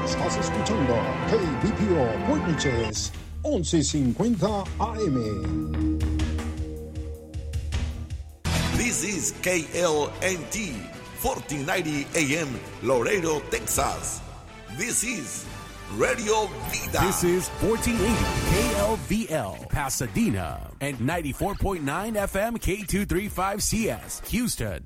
Estás escuchando KBPO Point Neches 1150 AM. This is KLNT 1490 AM Laredo, Texas. This is Radio Vida. This is 1480 KLVL Pasadena and 94.9 FM K235CS Houston.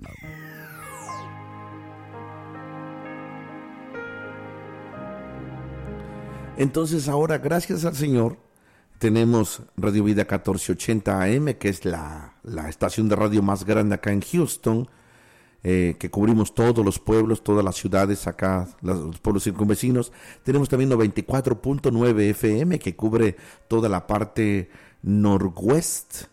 Entonces ahora, gracias al Señor, tenemos Radio Vida 1480 AM, que es la estación de radio más grande acá en Houston, que cubrimos todos los pueblos, todas las ciudades acá, los pueblos circunvecinos. Tenemos también 94.9 FM, que cubre toda la parte noroeste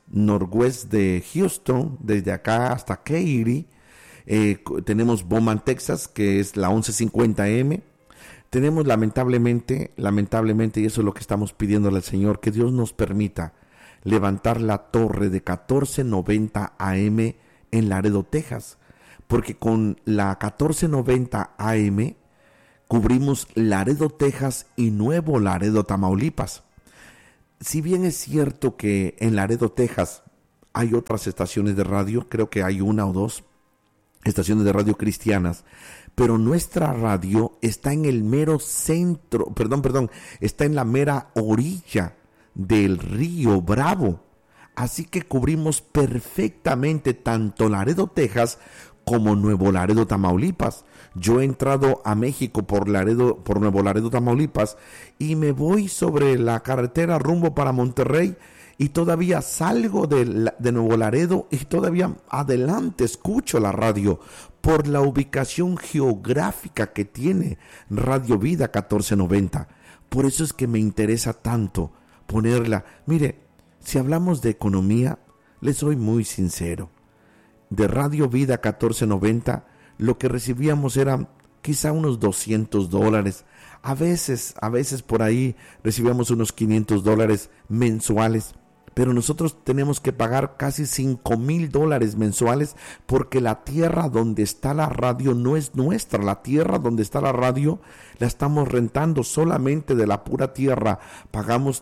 de Houston, desde acá hasta Katy. Tenemos Bowman, Texas, que es la 1150 AM. Tenemos lamentablemente, y eso es lo que estamos pidiéndole al Señor, que Dios nos permita levantar la torre de 1490 AM en Laredo, Texas, porque con la 1490 AM cubrimos Laredo, Texas y Nuevo Laredo, Tamaulipas. Si bien es cierto que en Laredo, Texas hay otras estaciones de radio, creo que hay una o dos estaciones de radio cristianas, pero nuestra radio está en el mero centro, está en la mera orilla del río Bravo. Así que cubrimos perfectamente tanto Laredo, Texas, como Nuevo Laredo, Tamaulipas. Yo he entrado a México por Nuevo Laredo, Tamaulipas, y me voy sobre la carretera rumbo para Monterrey, y todavía salgo de Nuevo Laredo y todavía adelante escucho la radio por la ubicación geográfica que tiene Radio Vida 1490. Por eso es que me interesa tanto ponerla. Mire, si hablamos de economía, les soy muy sincero. De Radio Vida 1490, lo que recibíamos era quizá unos $200. A veces por ahí recibíamos unos $500 mensuales. Pero nosotros tenemos que pagar casi $5,000 mensuales, porque la tierra donde está la radio no es nuestra. La tierra donde está la radio la estamos rentando. Solamente de la pura tierra pagamos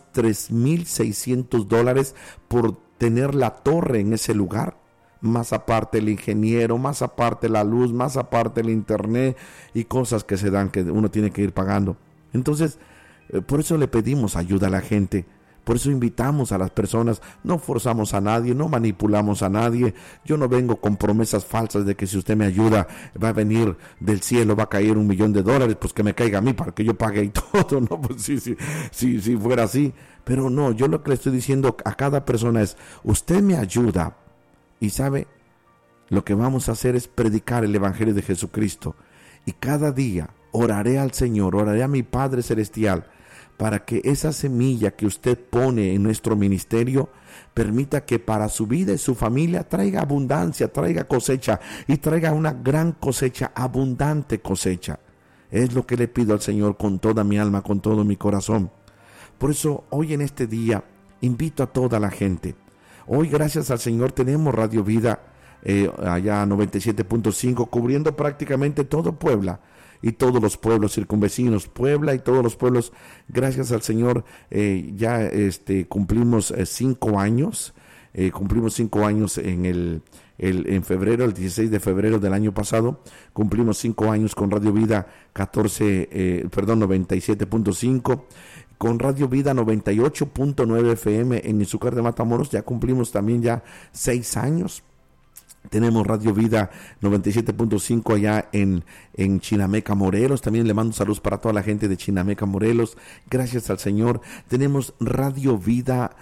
$3,600 por tener la torre en ese lugar. Más aparte el ingeniero, más aparte la luz, más aparte el internet y cosas que se dan que uno tiene que ir pagando. Entonces, por eso le pedimos ayuda a la gente. Por eso invitamos a las personas, no forzamos a nadie, no manipulamos a nadie. Yo no vengo con promesas falsas de que si usted me ayuda va a venir del cielo, va a caer $1,000,000, pues que me caiga a mí para que yo pague y todo, ¿no? Pues sí, fuera así. Pero no, yo lo que le estoy diciendo a cada persona es, usted me ayuda y sabe, lo que vamos a hacer es predicar el Evangelio de Jesucristo. Y cada día oraré al Señor, oraré a mi Padre Celestial, para que esa semilla que usted pone en nuestro ministerio permita que para su vida y su familia traiga abundancia, traiga cosecha, y traiga una gran cosecha, abundante cosecha. Es lo que le pido al Señor con toda mi alma, con todo mi corazón. Por eso hoy en este día invito a toda la gente. Hoy, gracias al Señor, tenemos Radio Vida allá 97.5, cubriendo prácticamente todo Puebla y todos los pueblos circunvecinos. Puebla y todos los pueblos, gracias al Señor, ya cumplimos 5 años. Cumplimos 5 años en febrero, el 16 de febrero del año pasado. Cumplimos 5 años con Radio Vida 97.5. Con Radio Vida 98.9 FM en Izúcar de Matamoros ya cumplimos también ya 6 años. Tenemos Radio Vida 97.5 allá en Chinameca, Morelos. También le mando saludos para toda la gente de Chinameca, Morelos. Gracias al Señor. Tenemos Radio Vida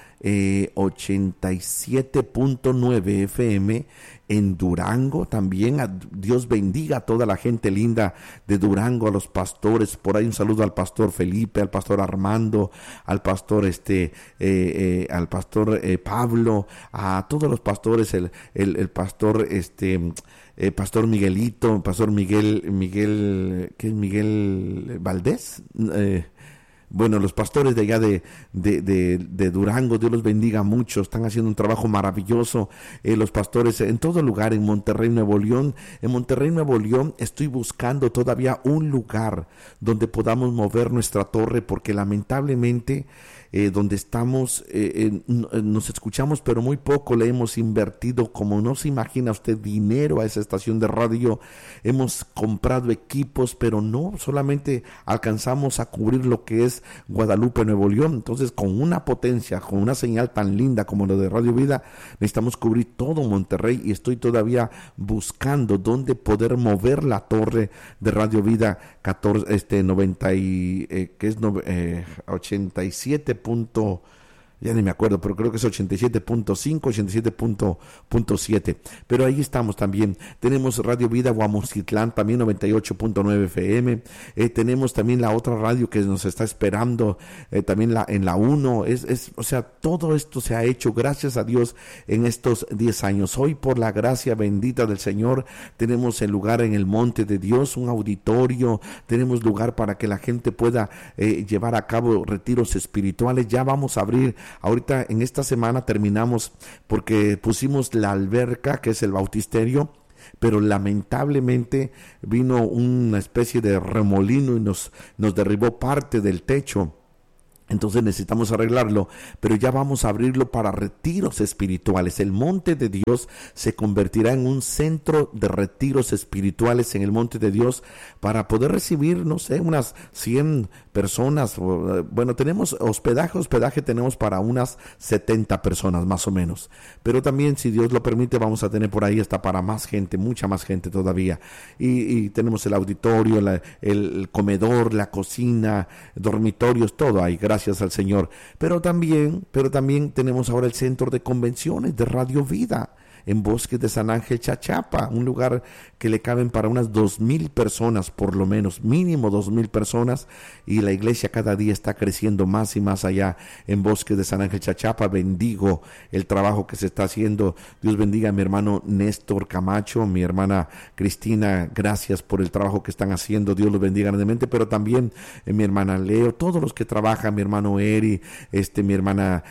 87.9 FM en Durango también. Dios bendiga a toda la gente linda de Durango, a los pastores. Por ahí un saludo al pastor Felipe, al pastor Armando, al pastor Pablo, a todos los pastores, el pastor pastor Miguelito, pastor Miguel, ¿qué es Miguel Valdés? Bueno, los pastores de allá de Durango, Dios los bendiga mucho, están haciendo un trabajo maravilloso. Los pastores en todo lugar, en Monterrey, Nuevo León. En Monterrey, Nuevo León, estoy buscando todavía un lugar donde podamos mover nuestra torre, porque lamentablemente donde estamos nos escuchamos, pero muy poco. Le hemos invertido, como no se imagina usted, dinero a esa estación de radio. Hemos comprado equipos, pero no solamente alcanzamos a cubrir lo que es Guadalupe, Nuevo León. Entonces, con una potencia, con una señal tan linda como lo de Radio Vida, necesitamos cubrir todo Monterrey, y estoy todavía buscando dónde poder mover la torre de Radio Vida 87. Ya ni me acuerdo, pero creo que es 87.5, 87.7. Pero ahí estamos también. Tenemos Radio Vida Guamucitlán, también 98.9 FM. Tenemos también la otra radio que nos está esperando, también en la 1. O sea, todo esto se ha hecho, gracias a Dios, en estos 10 años. Hoy, por la gracia bendita del Señor, tenemos el lugar en el Monte de Dios, un auditorio. Tenemos lugar para que la gente pueda llevar a cabo retiros espirituales. Ya vamos a abrir. Ahorita en esta semana terminamos porque pusimos la alberca, que es el bautisterio, pero lamentablemente vino una especie de remolino y nos derribó parte del techo. Entonces necesitamos arreglarlo, pero ya vamos a abrirlo para retiros espirituales. El Monte de Dios se convertirá en un centro de retiros espirituales en el Monte de Dios, para poder recibir, no sé, unas 100 personas. Bueno, tenemos hospedaje tenemos para unas 70 personas más o menos. Pero también, si Dios lo permite, vamos a tener por ahí hasta para más gente, mucha más gente todavía. Y tenemos el auditorio, el comedor, la cocina, dormitorios, todo ahí. Gracias al Señor. Pero también tenemos ahora el centro de convenciones de Radio Vida en Bosques de San Ángel, Chachapa, un lugar que le caben para unas 2,000 personas, por lo menos, mínimo 2,000 personas, y la iglesia cada día está creciendo más y más allá en Bosques de San Ángel, Chachapa. Bendigo el trabajo que se está haciendo. Dios bendiga a mi hermano Néstor Camacho, mi hermana Cristina, gracias por el trabajo que están haciendo. Dios los bendiga grandemente, pero también mi hermana Leo, todos los que trabajan, mi hermano Eri, mi hermana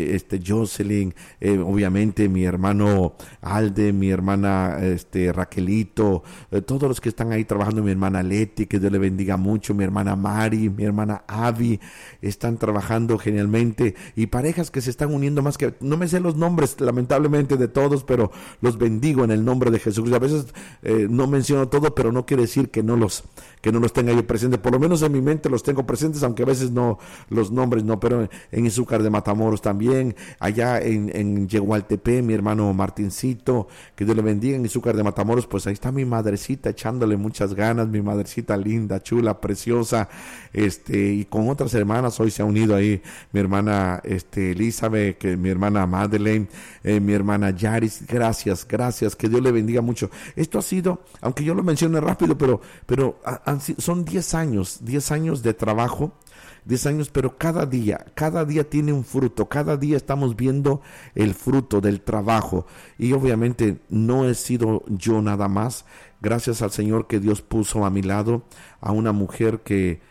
Jocelyn, obviamente mi hermano Alde, mi hermana Raquelito, todos los que están ahí trabajando, mi hermana Leti, que Dios le bendiga mucho, mi hermana Mari, mi hermana Avi, están trabajando genialmente, y parejas que se están uniendo más, que no me sé los nombres lamentablemente de todos, pero los bendigo en el nombre de Jesús. A veces no menciono todo, pero no quiere decir que no los tenga yo presentes. Por lo menos en mi mente los tengo presentes, aunque a veces no los nombres, no, pero en Izúcar de Matamoros también, allá en Yegualtepec, mi hermano Martíncito, que Dios le bendiga. En Izúcar de Matamoros, pues ahí está mi madrecita echándole muchas ganas, mi madrecita linda, chula, preciosa, y con otras hermanas hoy se ha unido ahí mi hermana Elizabeth, que mi hermana Madeleine, mi hermana Yaris. Gracias, que Dios le bendiga mucho. Esto ha sido, aunque yo lo mencione rápido, pero son 10 años de trabajo, 10 años, pero cada día tiene un fruto, cada día estamos viendo el fruto del trabajo, y obviamente no he sido yo nada más. Gracias al Señor que Dios puso a mi lado a una mujer que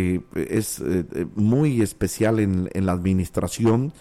es muy especial en la administración.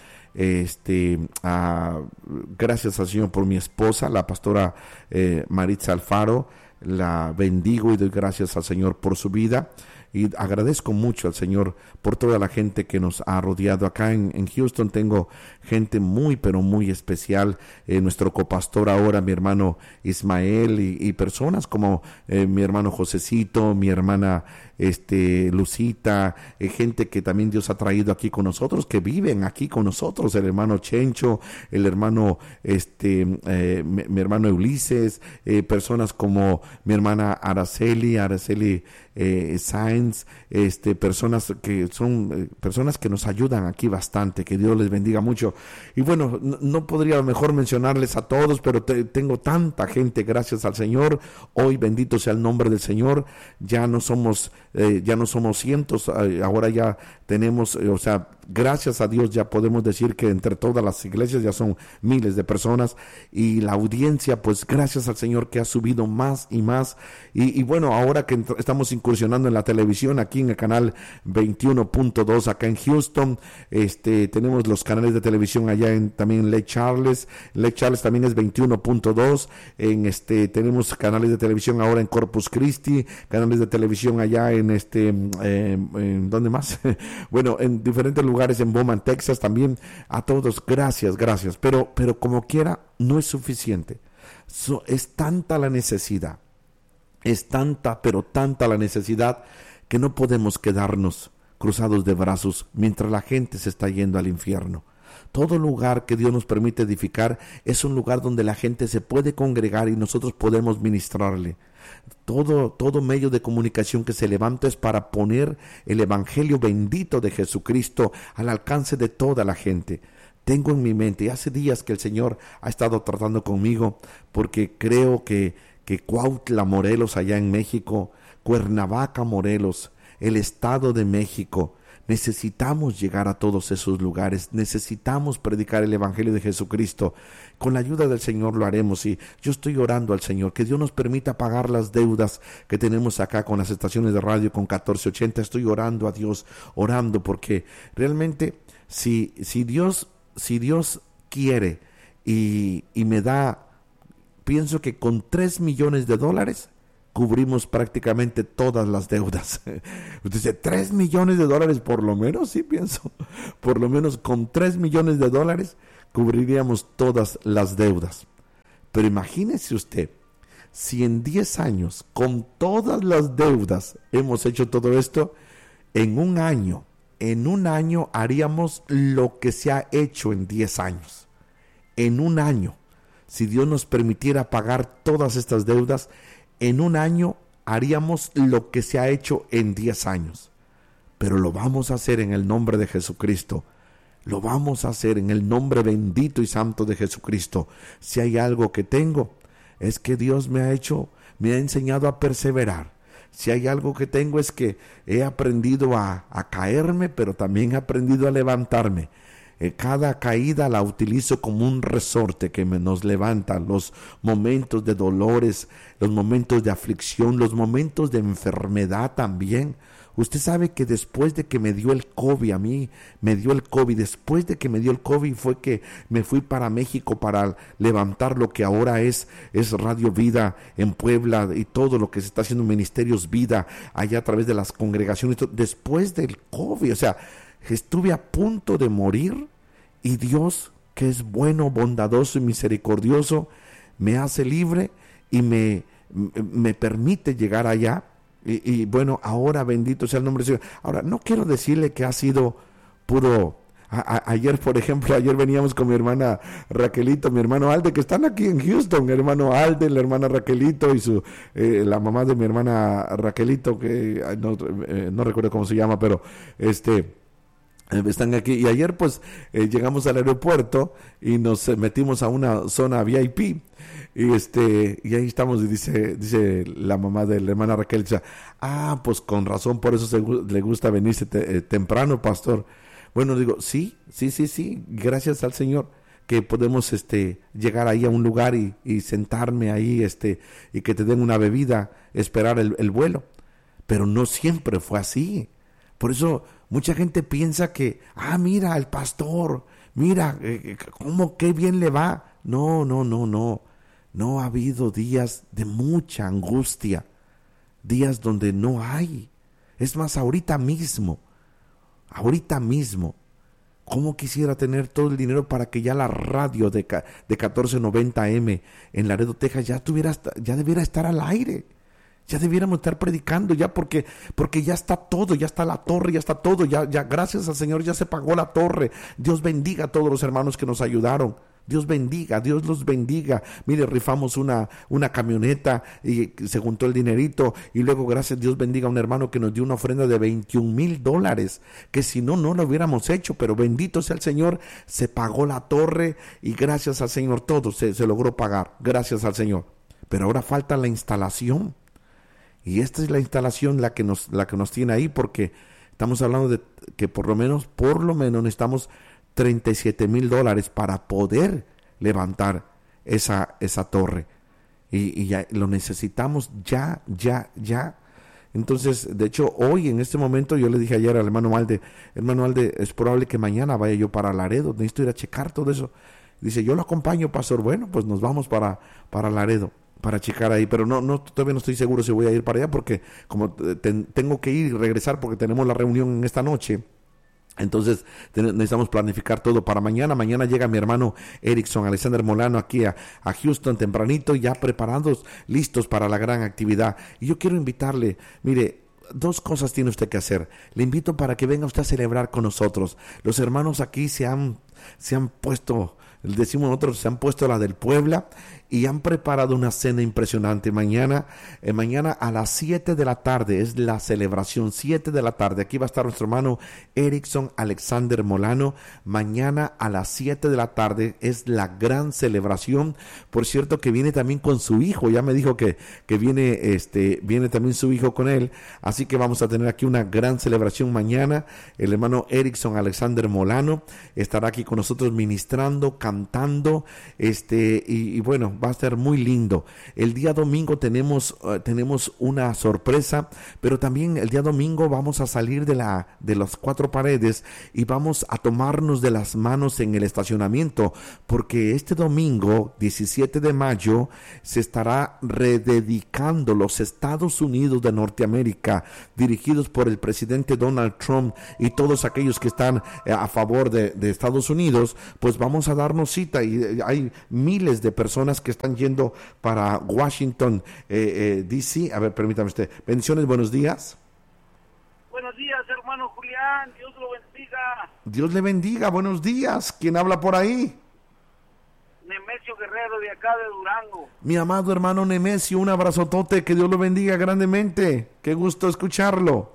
Gracias al Señor por mi esposa, la pastora Maritza Alfaro. La bendigo y doy gracias al Señor por su vida, y agradezco mucho al Señor por toda la gente que nos ha rodeado. Acá en Houston tengo gente muy, pero muy especial, nuestro copastor ahora, mi hermano Ismael, y personas como mi hermano Josecito, mi hermana Lucita, gente que también Dios ha traído aquí con nosotros, que viven aquí con nosotros, el hermano Chencho, el hermano mi hermano Ulises, personas como mi hermana Araceli Sainz, personas que son personas que nos ayudan aquí bastante, que Dios les bendiga mucho. Y bueno, no podría a lo mejor mencionarles a todos, pero tengo tanta gente, gracias al Señor. Hoy bendito sea el nombre del Señor. Ya no somos cientos, ahora ya tenemos, gracias a Dios ya podemos decir que entre todas las iglesias ya son miles de personas, y la audiencia, pues gracias al Señor que ha subido más y más, y bueno, ahora que estamos incursionando en la televisión, aquí en el canal 21.2 acá en Houston, tenemos los canales de televisión allá también en Lake Charles también es 21.2, tenemos canales de televisión ahora en Corpus Christi, canales de televisión allá en ¿dónde más? Bueno, en diferentes lugares en Beaumont, Texas también. A todos, gracias, pero como quiera, no es suficiente. Es tanta la necesidad, pero tanta la necesidad, que no podemos quedarnos cruzados de brazos mientras la gente se está yendo al infierno. Todo lugar que Dios nos permite edificar es un lugar donde la gente se puede congregar y nosotros podemos ministrarle. Todo medio de comunicación que se levanta es para poner el evangelio bendito de Jesucristo al alcance de toda la gente. Tengo en mi mente, y hace días que el Señor ha estado tratando conmigo, porque creo que Cuautla, Morelos, allá en México, Cuernavaca, Morelos, el Estado de México, necesitamos llegar a todos esos lugares, necesitamos predicar el evangelio de Jesucristo. Con la ayuda del Señor lo haremos, y yo estoy orando al Señor que Dios nos permita pagar las deudas que tenemos acá con las estaciones de radio, con 1480. Estoy orando a Dios, porque realmente si Dios quiere y me da, pienso que con $3 millones cubrimos prácticamente todas las deudas. Usted dice, $3 millones por lo menos, sí pienso, por lo menos con $3 millones cubriríamos todas las deudas. Pero imagínese usted, si en 10 años, con todas las deudas, hemos hecho todo esto, en un año haríamos lo que se ha hecho en 10 años. En un año, si Dios nos permitiera pagar todas estas deudas, en un año haríamos lo que se ha hecho en 10 años. Pero lo vamos a hacer en el nombre de Jesucristo. Lo vamos a hacer en el nombre bendito y santo de Jesucristo. Si hay algo que tengo, es que Dios me ha enseñado a perseverar. Si hay algo que tengo, es que he aprendido a caerme, pero también he aprendido a levantarme. Cada caída la utilizo como un resorte que nos levanta. Los momentos de dolores, los momentos de aflicción, los momentos de enfermedad también. Usted sabe que después de que me dio el COVID, a mí me dio el COVID, después de que me dio el COVID fue que me fui para México para levantar lo que ahora es Radio Vida en Puebla, y todo lo que se está haciendo en Ministerios Vida allá a través de las congregaciones. Después del COVID, o sea, estuve a punto de morir, y Dios, que es bueno, bondadoso y misericordioso, me hace libre y me permite llegar allá. Y bueno, ahora bendito sea el nombre del Señor. Ahora, no quiero decirle que ha sido puro. Ayer, por ejemplo, veníamos con mi hermana Raquelito, mi hermano Alde, que están aquí en Houston, mi hermano Alde, la hermana Raquelito y la mamá de mi hermana Raquelito, que no recuerdo cómo se llama, pero están aquí. Y ayer pues llegamos al aeropuerto y nos metimos a una zona VIP, y ahí estamos, y dice la mamá de la hermana Raquel, dice, pues con razón, por eso le gusta venirse temprano, pastor. Bueno, digo, sí, gracias al Señor que podemos llegar ahí a un lugar y sentarme ahí, y que te den una bebida, esperar el vuelo. Pero no siempre fue así. Por eso mucha gente piensa que, mira, el pastor, mira, qué bien le va. No. No ha habido días de mucha angustia, días donde no hay. Es más, ahorita mismo, ¿cómo quisiera tener todo el dinero para que ya la radio de 1490 AM en Laredo, Texas, ya debiera estar al aire? Ya debiéramos estar predicando ya, porque ya está todo, ya está la torre, ya está todo, ya gracias al Señor ya se pagó la torre. Dios bendiga a todos los hermanos que nos ayudaron. Dios los bendiga. Mire, rifamos una camioneta y se juntó el dinerito, y luego gracias, Dios bendiga a un hermano que nos dio una ofrenda de $21,000, que si no lo hubiéramos hecho, pero bendito sea el Señor, se pagó la torre, y gracias al Señor todo se logró pagar, gracias al Señor. Pero ahora falta la instalación. Y esta es la instalación la que nos tiene ahí, porque Estamos hablando de que por lo menos necesitamos $37,000 para poder levantar esa torre. Y ya lo necesitamos ya. Entonces, de hecho, hoy en este momento yo le dije ayer al hermano Alde, es probable que mañana vaya yo para Laredo, necesito ir a checar todo eso. Dice, yo lo acompaño, pastor. Bueno, pues nos vamos para Laredo, para checar ahí, pero todavía no estoy seguro si voy a ir para allá, porque como tengo que ir y regresar porque tenemos la reunión en esta noche. Entonces necesitamos planificar todo para mañana. Mañana llega mi hermano Erickson Alexander Molano aquí a Houston tempranito, ya preparados, listos para la gran actividad. Y yo quiero invitarle, mire, 2 cosas tiene usted que hacer. Le invito para que venga usted a celebrar con nosotros. Los hermanos aquí se han puesto, decimos nosotros, se han puesto la del Puebla y han preparado una cena impresionante. Mañana a las 7 de la tarde es la celebración, 7 de la tarde. Aquí va a estar nuestro hermano Erickson Alexander Molano. Mañana a las 7 de la tarde es la gran celebración. Por cierto que viene también con su hijo, ya me dijo que viene también su hijo con él. Así que vamos a tener aquí una gran celebración mañana. El hermano Erickson Alexander Molano estará aquí con nosotros ministrando, cantando, y bueno, va a ser muy lindo. El día domingo tenemos una sorpresa, pero también el día domingo vamos a salir de las 4 paredes y vamos a tomarnos de las manos en el estacionamiento, porque este domingo 17 de mayo se estará rededicando los Estados Unidos de Norteamérica, dirigidos por el presidente Donald Trump y todos aquellos que están a favor de Estados Unidos. Pues vamos a darnos cita y hay miles de personas que están yendo para Washington, D.C. A ver, permítame usted. Bendiciones, buenos días. Buenos días, hermano Julián. Dios lo bendiga. Dios le bendiga. Buenos días. ¿Quién habla por ahí? Nemesio Guerrero, de acá de Durango. Mi amado hermano Nemesio, un abrazotote. Que Dios lo bendiga grandemente. Qué gusto escucharlo.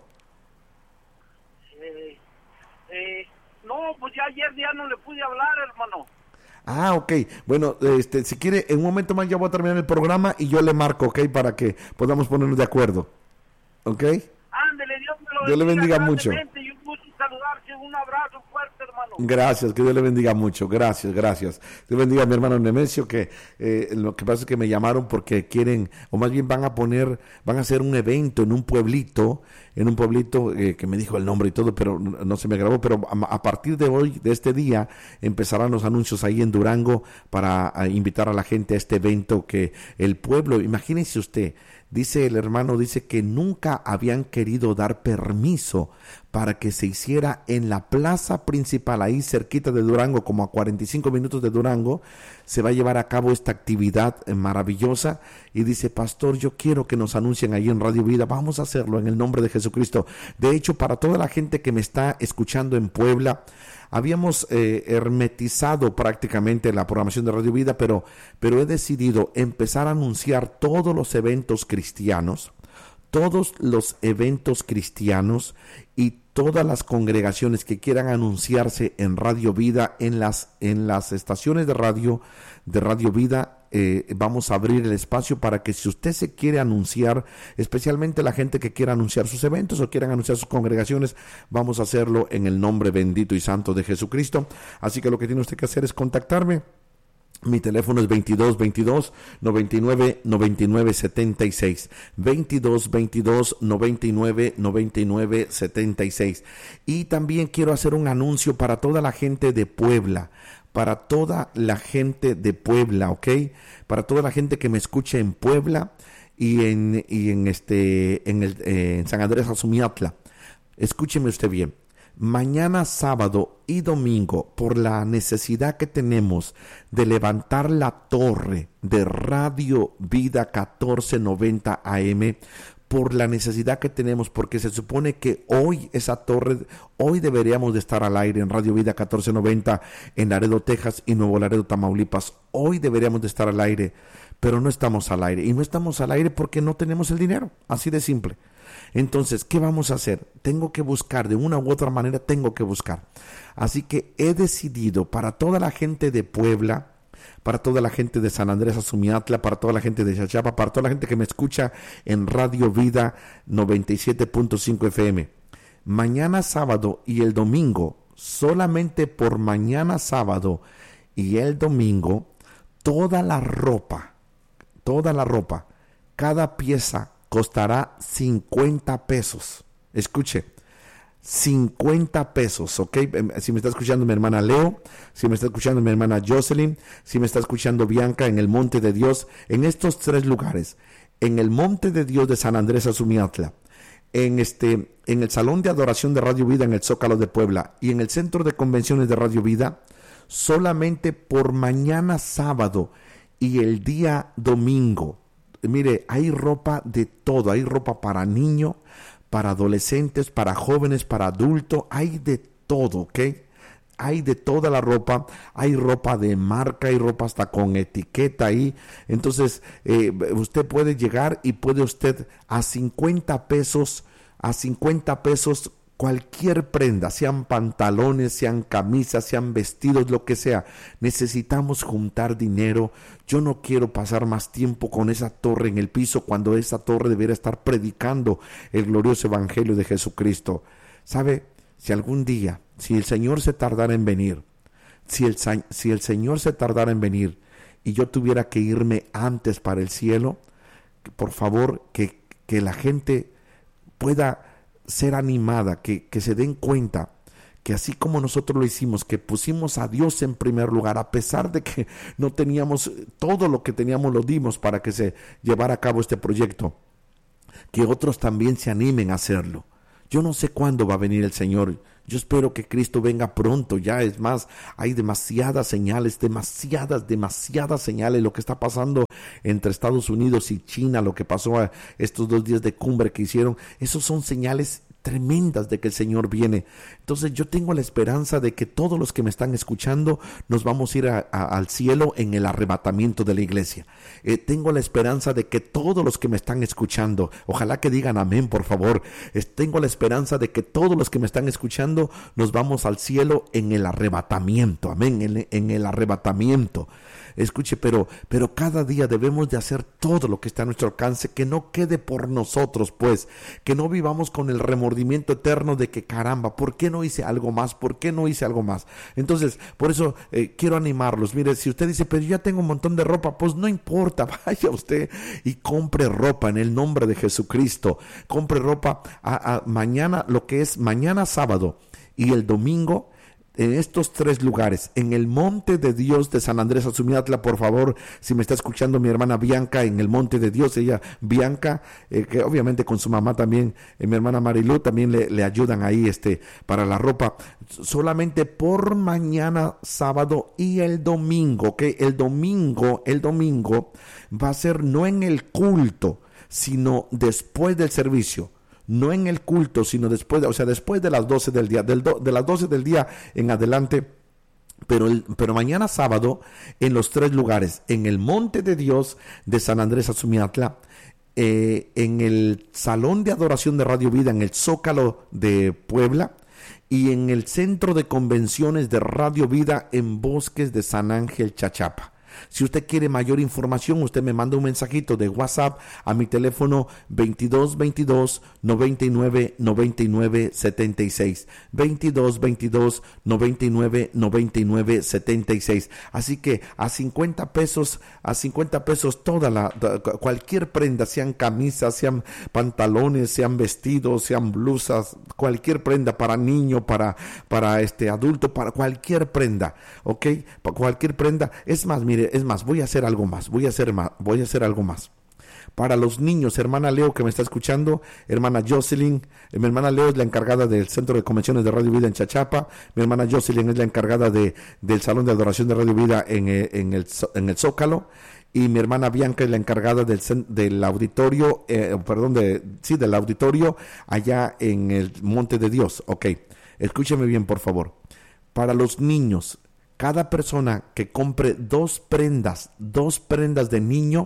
No, pues ya ayer ya no le pude hablar, hermano. Ah, ok. Bueno, si quiere, en un momento más ya voy a terminar el programa y yo le marco, ok, para que podamos ponernos de acuerdo. ¿Ok? Ándele, Dios le bendiga mucho. Y un gusto saludarse, un abrazo fuerte, hermano. Gracias, que Dios le bendiga mucho. Gracias. Dios bendiga a mi hermano Nemesio, que lo que pasa es que me llamaron porque quieren, o más bien van a hacer un evento en un pueblito que me dijo el nombre y todo, pero no se me grabó. Pero a partir de hoy, de este día, empezarán los anuncios ahí en Durango para invitar a la gente a este evento que el pueblo, imagínense usted, dice el hermano, dice que nunca habían querido dar permiso para que se hiciera en la plaza principal, ahí cerquita de Durango, como a 45 minutos de Durango, se va a llevar a cabo esta actividad maravillosa. Y dice, pastor, yo quiero que nos anuncien ahí en Radio Vida. Vamos a hacerlo en el nombre de Jesucristo. De hecho, para toda la gente que me está escuchando en Puebla, habíamos hermetizado prácticamente la programación de Radio Vida, pero he decidido empezar a anunciar todos los eventos cristianos y todas las congregaciones que quieran anunciarse en Radio Vida, en las estaciones de Radio Vida. Vamos a abrir el espacio para que si usted se quiere anunciar, especialmente la gente que quiera anunciar sus eventos o quieran anunciar sus congregaciones, vamos a hacerlo en el nombre bendito y santo de Jesucristo. Así que lo que tiene usted que hacer es contactarme. Mi teléfono es 2222-99-99-76, 2222-99-99-76. Y también quiero hacer un anuncio para toda la gente de Puebla, ¿ok? Para toda la gente que me escucha en Puebla y en San Andrés Azumiatla. Escúcheme usted bien. Mañana sábado y domingo, por la necesidad que tenemos de levantar la torre de Radio Vida 1490 AM, por la necesidad que tenemos, porque se supone que hoy deberíamos de estar al aire en Radio Vida 1490 en Laredo, Texas y Nuevo Laredo, Tamaulipas. Hoy deberíamos de estar al aire, pero no estamos al aire. Y no estamos al aire porque no tenemos el dinero, así de simple. Entonces, ¿qué vamos a hacer? Tengo que buscar, de una u otra manera tengo que buscar. Así que he decidido, para toda la gente de Puebla, para toda la gente de San Andrés Azumiatla, para toda la gente de Xachapa, para toda la gente que me escucha en Radio Vida 97.5 FM, mañana sábado y el domingo, solamente por mañana sábado y el domingo, toda la ropa, cada pieza costará 50 pesos. Escuche, 50 pesos, ¿ok? Si me está escuchando mi hermana Leo, si me está escuchando mi hermana Jocelyn, si me está escuchando Bianca en el Monte de Dios, en estos 3 lugares, en el Monte de Dios de San Andrés Azumiatla, en el Salón de Adoración de Radio Vida en el Zócalo de Puebla y en el Centro de Convenciones de Radio Vida, solamente por mañana sábado y el día domingo. Mire, hay ropa de todo, hay ropa para niños, para adolescentes, para jóvenes, para adultos, hay de todo, ¿ok? Hay de toda la ropa, hay ropa de marca, hay ropa hasta con etiqueta ahí. Entonces, usted puede llegar y puede usted a 50 pesos, cualquier prenda, sean pantalones, sean camisas, sean vestidos, lo que sea. Necesitamos juntar dinero. Yo no quiero pasar más tiempo con esa torre en el piso cuando esa torre debería estar predicando el glorioso evangelio de Jesucristo. ¿Sabe? Si algún día, si el Señor se tardara en venir, si el Señor se tardara en venir y yo tuviera que irme antes para el cielo, por favor, que la gente pueda ser animada, que se den cuenta que así como nosotros lo hicimos, que pusimos a Dios en primer lugar, a pesar de que no teníamos todo lo que teníamos, lo dimos para que se llevara a cabo este proyecto, que otros también se animen a hacerlo. Yo no sé cuándo va a venir el Señor. Yo espero que Cristo venga pronto. Ya es más, hay demasiadas señales, demasiadas señales. Lo que está pasando entre Estados Unidos y China, lo que pasó a estos 2 días de cumbre que hicieron, esos son señales tremendas de que el Señor viene. Entonces yo tengo la esperanza de que todos los que me están escuchando nos vamos a ir al cielo en el arrebatamiento de la iglesia. Tengo la esperanza de que todos los que me están escuchando, ojalá que digan amén, por favor. Tengo la esperanza de que todos los que me están escuchando nos vamos al cielo en el arrebatamiento, amén, en el arrebatamiento. Escuche, pero cada día debemos de hacer todo lo que está a nuestro alcance, que no quede por nosotros, pues, que no vivamos con el remordimiento eterno de que caramba, ¿por qué no hice algo más? ¿Por qué no hice algo más? Entonces, por eso quiero animarlos. Mire, si usted dice, pero yo ya tengo un montón de ropa, pues no importa, vaya usted y compre ropa en el nombre de Jesucristo. Compre ropa mañana, lo que es mañana sábado y el domingo, en estos 3 lugares, en el Monte de Dios de San Andrés Azumiatla. Por favor, si me está escuchando mi hermana Bianca en el Monte de Dios, ella, Bianca, que obviamente con su mamá también, mi hermana Marilu, también le ayudan ahí para la ropa, solamente por mañana sábado y el domingo, ¿ok? El domingo va a ser no en el culto, sino después del servicio. No en el culto, sino después de las 12 del día, de las 12 del día en adelante, pero mañana sábado en los 3 lugares, en el Monte de Dios de San Andrés Azumiatla, en el Salón de Adoración de Radio Vida en el Zócalo de Puebla y en el Centro de Convenciones de Radio Vida en Bosques de San Ángel, Chachapa. Si usted quiere mayor información, usted me manda un mensajito de WhatsApp a mi teléfono 2222 99 99 76, 2222 99 99 76. Así que a 50 pesos cualquier prenda, sean camisas, sean pantalones, sean vestidos, sean blusas, cualquier prenda para niño, para adulto, para cualquier prenda, ¿ok? Para cualquier prenda. Es más, voy a hacer algo más. Para los niños, hermana Leo que me está escuchando, hermana Jocelyn, mi hermana Leo es la encargada del Centro de Convenciones de Radio Vida en Chachapa, mi hermana Jocelyn es la encargada del Salón de Adoración de Radio Vida en el Zócalo, y mi hermana Bianca es la encargada del auditorio, del auditorio allá en el Monte de Dios. Ok, escúcheme bien, por favor. Para los niños, cada persona que compre 2 prendas de niño,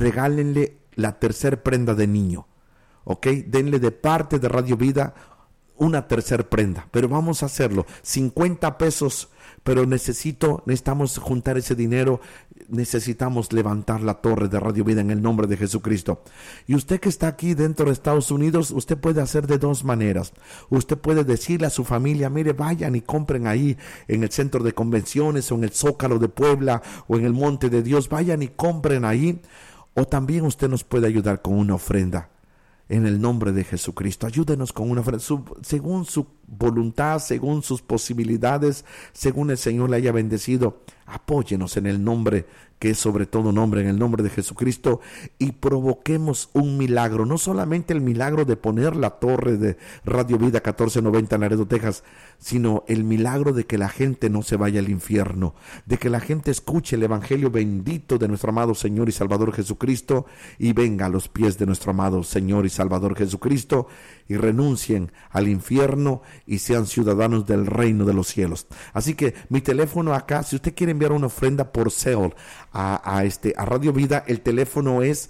regálenle la tercer prenda de niño, ¿ok? Denle de parte de Radio Vida una tercer prenda, pero vamos a hacerlo. 50 pesos, pero necesitamos juntar ese dinero. Necesitamos levantar la torre de Radio Vida en el nombre de Jesucristo. Y usted que está aquí dentro de Estados Unidos, usted puede hacer de dos maneras. Usted puede decirle a su familia, mire, vayan y compren ahí en el centro de convenciones o en el Zócalo de Puebla o en el Monte de Dios, vayan y compren ahí. O también usted nos puede ayudar con una ofrenda. En el nombre de Jesucristo, ayúdenos con una ofrenda, según su voluntad, según sus posibilidades, según el Señor le haya bendecido. Apóyenos en el nombre que es sobre todo nombre, en el nombre de Jesucristo, y provoquemos un milagro, no solamente el milagro de poner la torre de Radio Vida 1490 en Laredo, Texas, sino el milagro de que la gente no se vaya al infierno, de que la gente escuche el evangelio bendito de nuestro amado Señor y Salvador Jesucristo y venga a los pies de nuestro amado Señor y Salvador Jesucristo y renuncien al infierno y sean ciudadanos del reino de los cielos. Así que mi teléfono acá, si usted quiere enviar una ofrenda por Zelle a Radio Vida, el teléfono es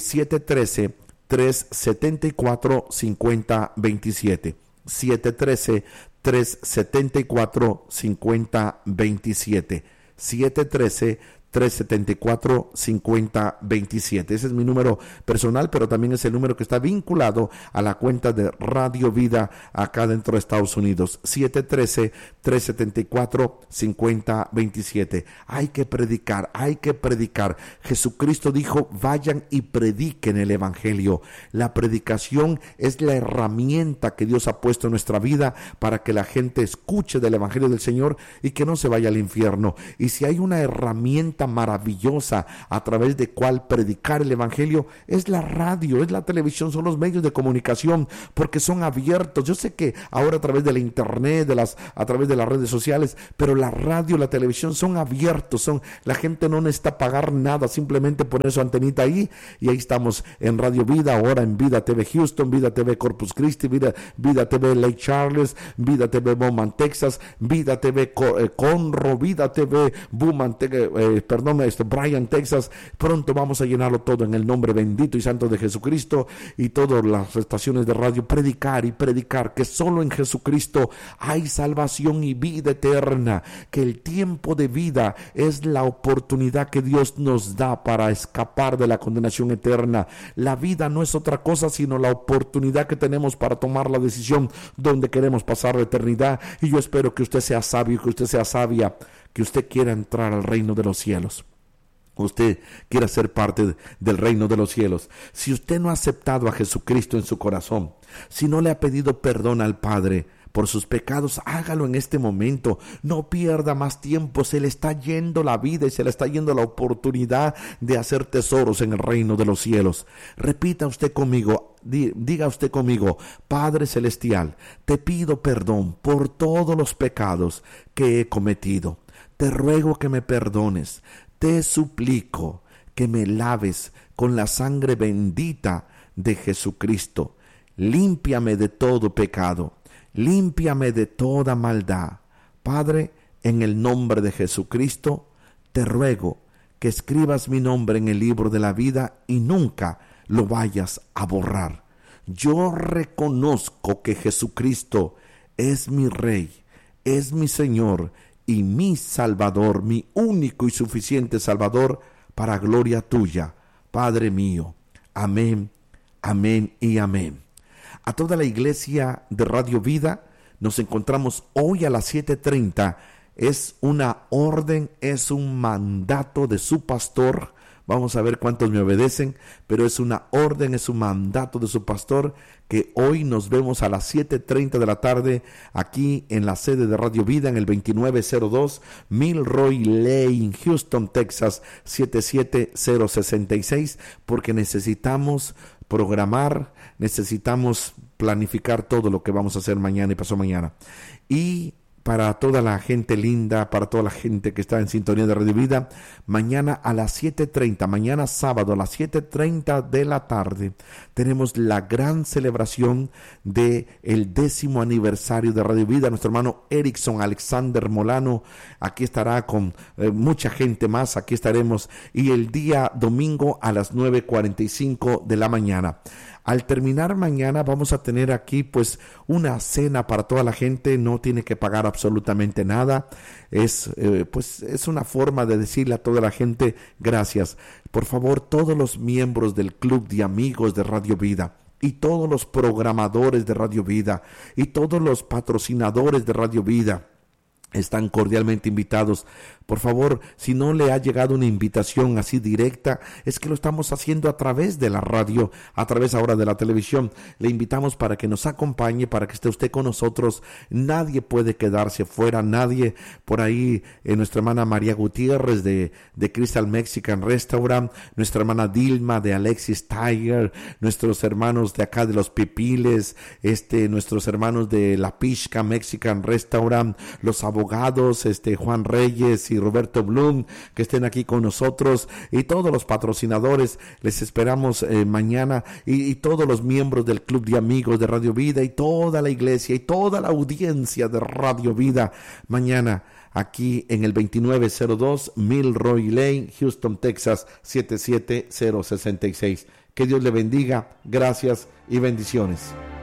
713-374-5027. 713-374-5027. 713-374-5027. Ese es mi número personal, pero también es el número que está vinculado a la cuenta de Radio Vida acá dentro de Estados Unidos. 713-374-5027. Hay que predicar. Jesucristo dijo, vayan y prediquen el evangelio. La predicación es la herramienta que Dios ha puesto en nuestra vida para que la gente escuche del evangelio del Señor y que no se vaya al infierno. Y si hay una herramienta maravillosa a través de cual predicar el evangelio, es la radio, es la televisión, son los medios de comunicación, porque son abiertos. Yo sé que ahora a través de la internet, a través de las redes sociales, pero la radio, la televisión son abiertos, la gente no necesita pagar nada, simplemente poner su antenita ahí y ahí estamos en Radio Vida, ahora en Vida TV Houston, Vida TV Corpus Christi, Vida TV Lake Charles, Vida TV Bowman, Texas, Vida TV Conroe, Vida TV Bowman, Bryan, Texas. Pronto vamos a llenarlo todo en el nombre bendito y santo de Jesucristo, y todas las estaciones de radio, predicar que solo en Jesucristo hay salvación y vida eterna, que el tiempo de vida es la oportunidad que Dios nos da para escapar de la condenación eterna. La vida no es otra cosa sino la oportunidad que tenemos para tomar la decisión donde queremos pasar la eternidad. Y yo espero que usted sea sabio, que usted sea sabia, que usted quiera entrar al reino de los cielos. Usted quiera ser parte del reino de los cielos. Si usted no ha aceptado a Jesucristo en su corazón, si no le ha pedido perdón al Padre por sus pecados, hágalo en este momento. No pierda más tiempo. Se le está yendo la vida y se le está yendo la oportunidad de hacer tesoros en el reino de los cielos. Repita usted conmigo, diga usted conmigo: Padre Celestial, te pido perdón por todos los pecados que he cometido. Te ruego que me perdones. Te suplico que me laves con la sangre bendita de Jesucristo. Límpiame de todo pecado. Límpiame de toda maldad. Padre, en el nombre de Jesucristo, te ruego que escribas mi nombre en el libro de la vida y nunca lo vayas a borrar. Yo reconozco que Jesucristo es mi Rey, es mi Señor y mi Salvador, mi único y suficiente Salvador, para gloria tuya, Padre mío. Amén, amén y amén. A toda la iglesia de Radio Vida, nos encontramos hoy a las 7:30. Es una orden, es un mandato de su pastor. Vamos a ver cuántos me obedecen, pero es una orden, es un mandato de su pastor, que hoy nos vemos a las 7:30 de la tarde aquí en la sede de Radio Vida en el 2902 Milroy Lane, Houston, Texas 77066, porque necesitamos programar, necesitamos planificar todo lo que vamos a hacer mañana y pasado mañana. Y para toda la gente linda, para toda la gente que está en sintonía de Radio Vida, mañana a las 7:30, mañana sábado a las 7:30 de la tarde, tenemos la gran celebración del 10º aniversario de Radio Vida. Nuestro hermano Erickson Alexander Molano aquí estará con mucha gente más, aquí estaremos, y el día domingo a las 9:45 de la mañana. Al terminar mañana vamos a tener aquí pues una cena para toda la gente, no tiene que pagar absolutamente nada. Es una forma de decirle a toda la gente gracias. Por favor, todos los miembros del Club de Amigos de Radio Vida y todos los programadores de Radio Vida y todos los patrocinadores de Radio Vida están cordialmente invitados. Por favor, si no le ha llegado una invitación así directa, es que lo estamos haciendo a través de la radio, a través ahora de la televisión. Le invitamos para que nos acompañe, para que esté usted con nosotros. Nadie puede quedarse fuera, nadie. Por ahí, nuestra hermana María Gutiérrez de Crystal Mexican Restaurant, nuestra hermana Dilma de Alexis Tiger, nuestros hermanos de acá de Los Pipiles, nuestros hermanos de La Pishka Mexican Restaurant, los abogados, Juan Reyes y Roberto Blum, que estén aquí con nosotros, y todos los patrocinadores. Les esperamos mañana, y todos los miembros del Club de Amigos de Radio Vida, y toda la iglesia, y toda la audiencia de Radio Vida, mañana aquí en el 2902 Milroy Lane, Houston, Texas, 77066. Que Dios le bendiga, gracias y bendiciones.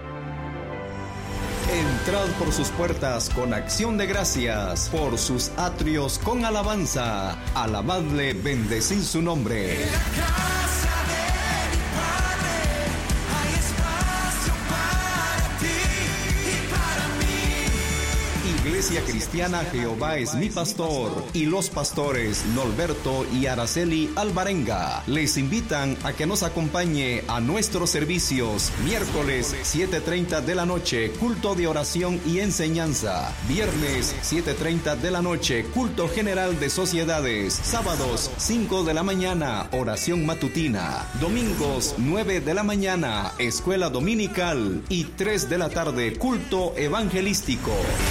Entrad por sus puertas con acción de gracias, por sus atrios con alabanza. Alabadle, bendecid su nombre. En la casa de mi Padre hay espacio para ti y para mí. Iglesia Cristiana Jehová es mi pastor, y los pastores Norberto y Araceli Alvarenga les invitan a que nos acompañe a nuestros servicios. Miércoles 7:30 de la noche, culto de oración y enseñanza. Viernes 7:30 de la noche, culto general de sociedades. Sábados 5 de la mañana, oración matutina. Domingos 9 de la mañana, escuela dominical. Y 3 de la tarde, culto evangelístico.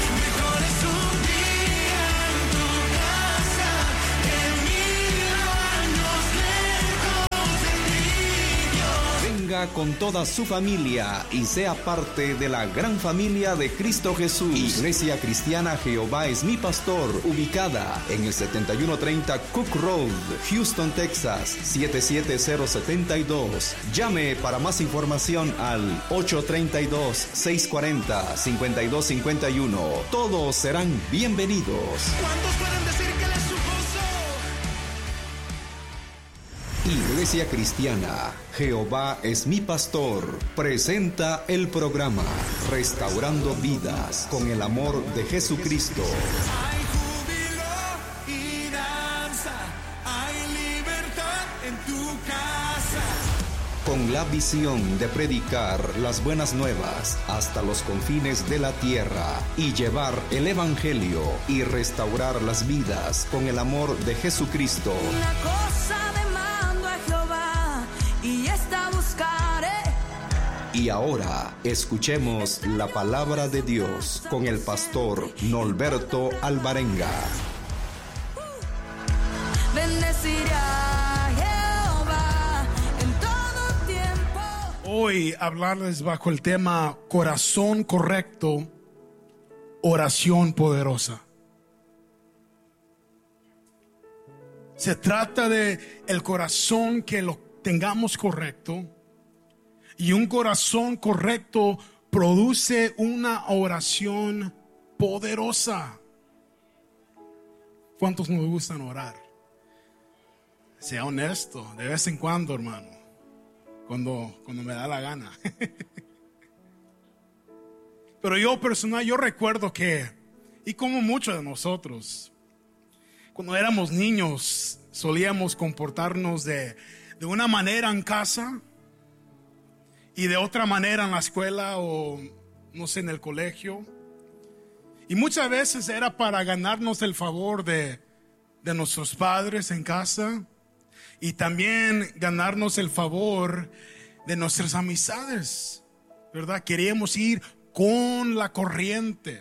Venga con toda su familia y sea parte de la gran familia de Cristo Jesús. Iglesia Cristiana Jehová es mi pastor, ubicada en el 7130 Cook Road, Houston, Texas, 77072. Llame para más información al 832-640-5251. Todos serán bienvenidos. ¿Cuántos pueden decir que Él es su gozo? Iglesia Cristiana Jehová es mi pastor presenta el programa Restaurando Vidas con el amor de Jesucristo. Hay júbilo y danza, hay libertad en tu casa. Con la visión de predicar las buenas nuevas hasta los confines de la tierra y llevar el evangelio y restaurar las vidas con el amor de Jesucristo. Una cosa demando a Jehová y esta buscaré. Y ahora escuchemos la palabra de Dios con el pastor Norberto Alvarenga. Bendeciré a Jehová en todo tiempo. Hoy hablarles bajo el tema corazón correcto, oración poderosa. Se trata de el corazón, que lo tengamos correcto, y un corazón correcto produce una oración poderosa. ¿Cuántos nos gustan orar? Sea honesto, de vez en cuando, hermano, cuando me da la gana. Pero yo recuerdo que, y como muchos de nosotros, cuando éramos niños solíamos comportarnos de una manera en casa y de otra manera en la escuela o no sé, en el colegio. Y muchas veces era para ganarnos el favor de nuestros padres en casa, y también ganarnos el favor de nuestras amistades, ¿verdad? Queríamos ir con la corriente,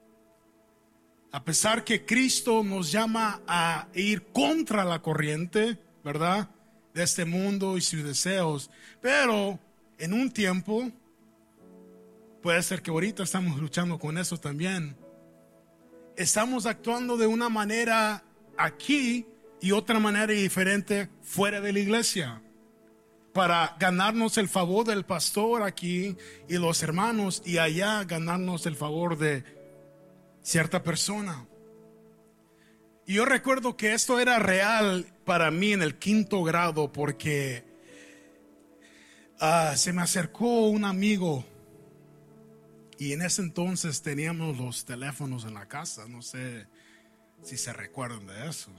a pesar que Cristo nos llama a ir contra la corriente, ¿verdad?, de este mundo y sus deseos. Pero en un tiempo, puede ser que ahorita estamos luchando con eso también, estamos actuando de una manera aquí y otra manera diferente fuera de la iglesia. para ganarnos el favor del pastor aquí y los hermanos, y allá ganarnos el favor de cierta persona. Y yo recuerdo que esto era real para mí en el 5º grado, porque se me acercó un amigo, y en ese entonces teníamos los teléfonos en la casa. No sé si se recuerdan de eso.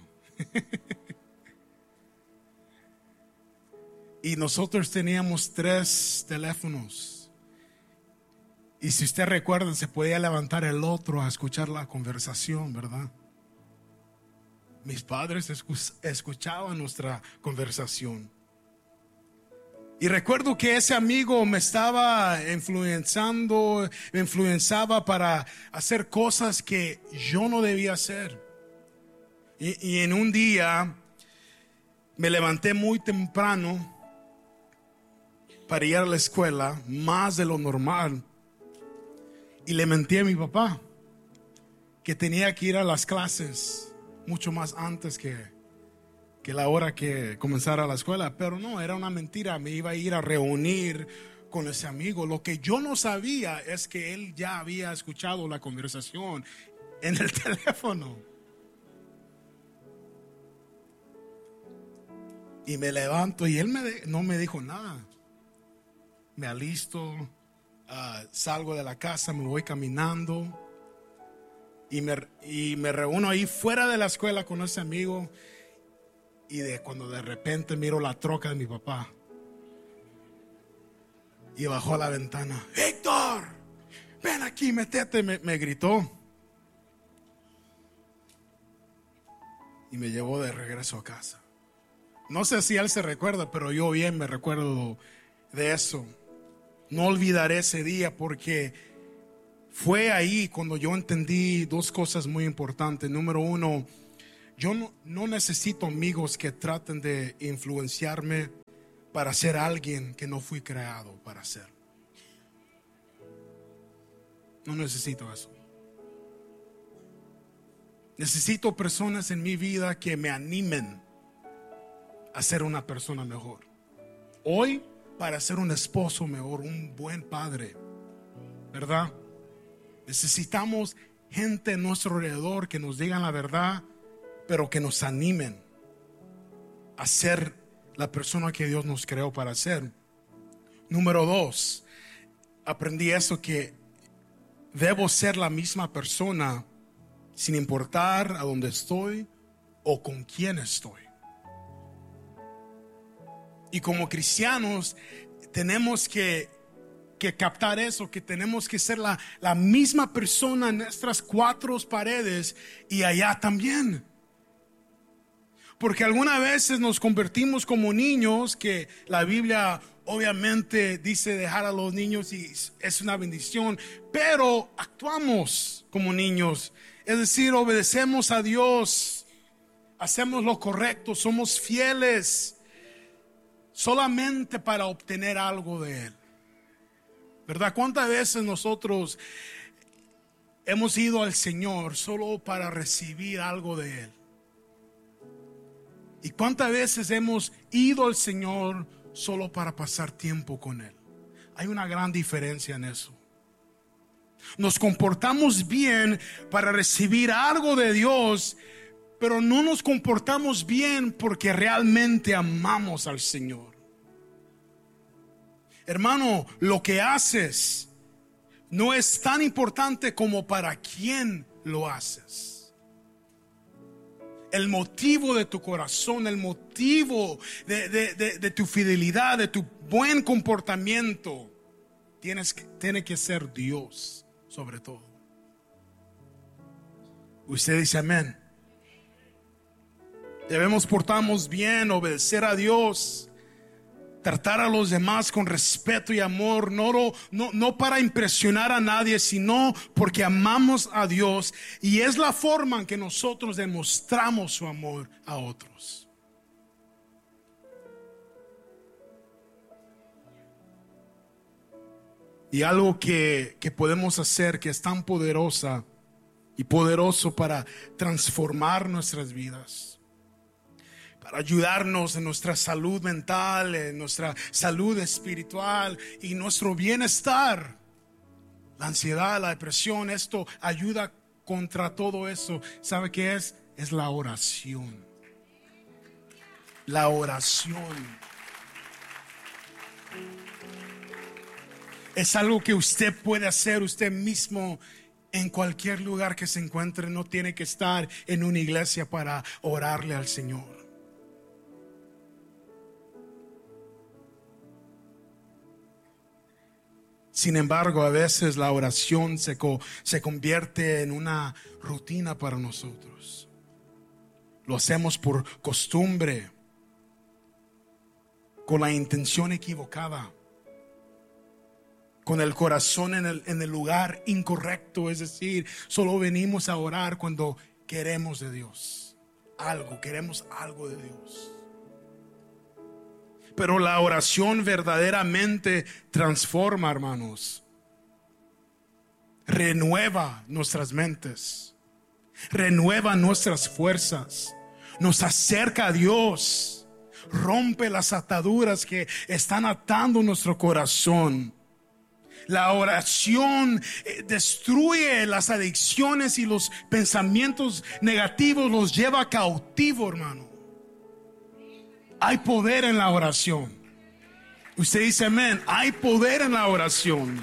Y nosotros teníamos 3 teléfonos. Y si usted recuerda, se podía levantar el otro a escuchar la conversación, ¿verdad? Mis padres escuchaban nuestra conversación. Y recuerdo que ese amigo me estaba me influenciaba para hacer cosas que yo no debía hacer. Y en un día me levanté muy temprano para ir a la escuela, más de lo normal. Y le mentí a mi papá que tenía que ir a las clases mucho más antes que la hora que comenzara la escuela. Pero no, era una mentira. Me iba a ir a reunir con ese amigo. Lo que yo no sabía es que él ya había escuchado la conversación en el teléfono. Y me levanto y él no me dijo nada. Me alisto, salgo de la casa, me voy caminando y me reúno ahí fuera de la escuela con ese amigo. Y cuando de repente miro la troca de mi papá, y bajó a la ventana. Héctor, ven aquí, métete, me gritó. Y me llevó de regreso a casa. No sé si él se recuerda, pero yo bien me recuerdo de eso. No olvidaré ese día, porque fue ahí cuando yo entendí 2 cosas muy importantes. Número 1, yo no necesito amigos que traten de influenciarme para ser alguien que no fui creado para ser. No necesito eso. Necesito personas en mi vida que me animen a ser una persona mejor. Hoy, para ser un esposo mejor, un buen padre, ¿verdad? Necesitamos gente a nuestro alrededor que nos digan la verdad, pero que nos animen a ser la persona que Dios nos creó para ser. Número 2, aprendí eso, que debo ser la misma persona sin importar a dónde estoy o con quién estoy. Y como cristianos tenemos que captar eso, que tenemos que ser la misma persona en nuestras 4 paredes y allá también. Porque algunas veces nos convertimos como niños, que la Biblia obviamente dice dejar a los niños y es una bendición, pero actuamos como niños, es decir, obedecemos a Dios, hacemos lo correcto, somos fieles solamente para obtener algo de Él, ¿verdad? ¿Cuántas veces nosotros hemos ido al Señor solo para recibir algo de Él? ¿Y cuántas veces hemos ido al Señor solo para pasar tiempo con Él? Hay una gran diferencia en eso. Nos comportamos bien para recibir algo de Dios, pero no nos comportamos bien porque realmente amamos al Señor. Hermano, lo que haces no es tan importante como para quién lo haces. El motivo de tu corazón, el motivo de tu fidelidad, de tu buen comportamiento, tiene que ser Dios sobre todo. Usted dice amén. Debemos portarnos bien, obedecer a Dios, tratar a los demás con respeto y amor, no para impresionar a nadie, sino porque amamos a Dios, y es la forma en que nosotros demostramos su amor a otros. Y algo que podemos hacer, que es tan poderosa y poderoso para transformar nuestras vidas. para ayudarnos en nuestra salud mental, en nuestra salud espiritual y nuestro bienestar. La ansiedad, la depresión, esto ayuda contra todo eso. ¿Sabe qué es? Es la oración. La oración. Es algo que usted puede hacer usted mismo en cualquier lugar que se encuentre. No tiene que estar en una iglesia para orarle al Señor. Sin embargo, a veces la oración se convierte en una rutina para nosotros. Lo hacemos por costumbre, con la intención equivocada, con el corazón en el lugar incorrecto. Es decir, solo venimos a orar cuando queremos de Dios algo, queremos algo de Dios. Pero la oración verdaderamente transforma, hermanos. Renueva nuestras mentes, renueva nuestras fuerzas, nos acerca a Dios, rompe las ataduras que están atando nuestro corazón. La oración destruye las adicciones y los pensamientos negativos, los lleva cautivo, hermano. Hay poder en la oración. Usted dice amén. Hay poder en la oración.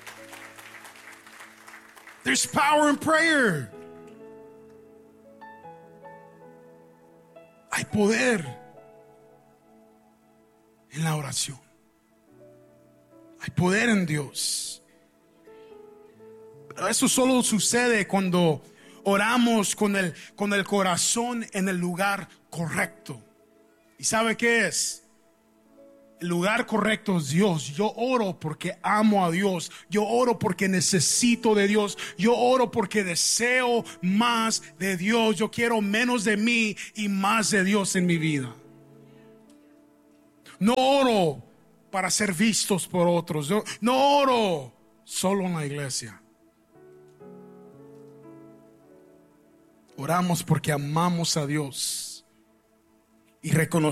There's power in prayer. Hay poder en la oración. Hay poder en Dios. Pero eso solo sucede cuando oramos con el corazón en el lugar correcto. ¿Y sabe qué es? El lugar correcto es Dios. Yo oro porque amo a Dios. Yo oro porque necesito de Dios. Yo oro porque deseo más de Dios. Yo quiero menos de mí y más de Dios en mi vida. No oro para ser vistos por otros. Yo no oro solo en la iglesia. Oramos porque amamos a Dios y reconocemos